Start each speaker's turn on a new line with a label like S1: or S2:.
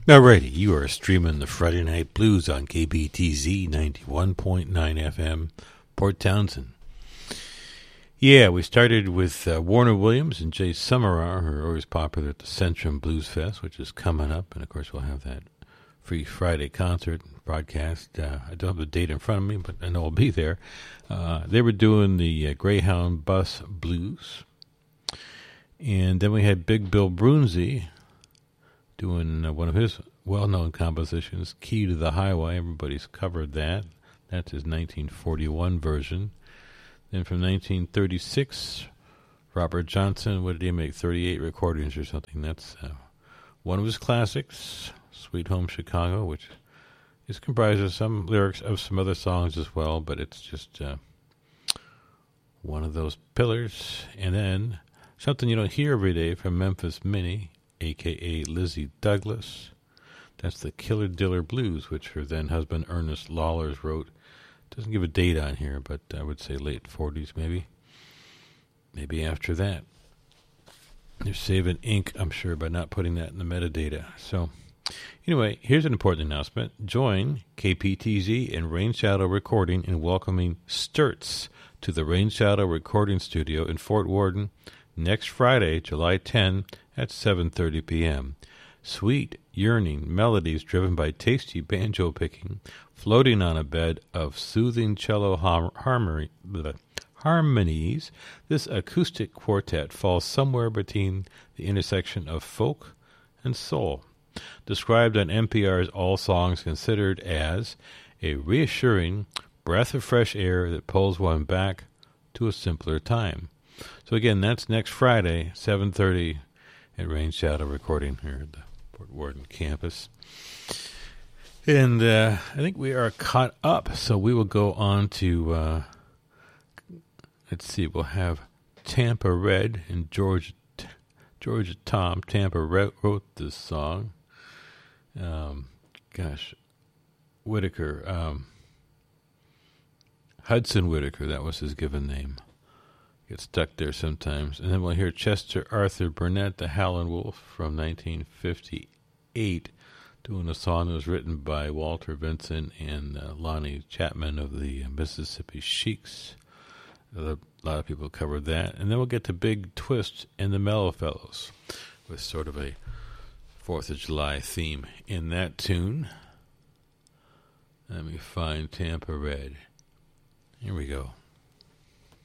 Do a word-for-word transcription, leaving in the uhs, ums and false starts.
S1: Alrighty, you are streaming the Friday Night Blues on K B T Z ninety-one point nine F M, Port Townsend. Yeah, we started with uh, Warner Williams and Jay Summerar, who are always popular at the Centrum Blues Fest, which is coming up. And, of course, we'll have that free Friday concert broadcast. Uh, I don't have the date in front of me, but I know I'll be there. Uh, they were doing the uh, Greyhound Bus Blues. And then we had Big Bill Broonzy doing uh, one of his well-known compositions, Key to the Highway. Everybody's covered that. That's his nineteen forty-one version. Then from nineteen thirty-six, Robert Johnson, what did he make, thirty-eight recordings or something? That's uh, one of his classics, Sweet Home Chicago, which is comprised of some lyrics of some other songs as well, but it's just uh, one of those pillars. And then something you don't hear every day from Memphis Minnie, a k a. Lizzie Douglas. That's the Killer Diller Blues, which her then-husband Ernest Lawlers wrote. Doesn't give a date on here, but I would say late forties maybe. Maybe after that. They're saving ink, I'm sure, by not putting that in the metadata. So, anyway, here's an important announcement. Join K P T Z and Rain Shadow Recording in welcoming Sturts to the Rain Shadow Recording Studio in Fort Worden next Friday, July tenth at seven thirty p.m. Sweet, yearning melodies driven by tasty banjo picking, floating on a bed of soothing cello har- harmony, bleh, harmonies. This acoustic quartet falls somewhere between the intersection of folk and soul. Described on N P R's All Songs Considered as a reassuring breath of fresh air that pulls one back to a simpler time. So again, that's next Friday, seven thirty at Rain Shadow Recording here at the Port Worden campus. And uh, I think we are caught up, so we will go on to, uh, let's see, we'll have Tampa Red and George, T- Georgia Tom. Tampa Red wrote this song. Um, gosh, Whitaker, um, Hudson Whitaker, that was his given name. Get stuck there sometimes. And then we'll hear Chester Arthur Burnett, the Howlin' Wolf, from nineteen fifty-eight, doing a song that was written by Walter Vinson and uh, Lonnie Chapman of the Mississippi Sheiks. A lot of people covered that. And then we'll get to Big Twist and the Mellow Fellows with sort of a fourth of July theme in that tune. Let me find Tampa Red. Here we go.